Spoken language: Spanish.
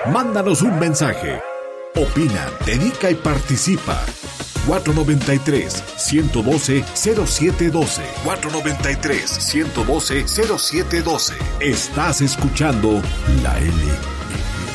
Mándanos un mensaje. Opina, dedica y participa. 493-112-0712. 493-112-0712. Estás escuchando La L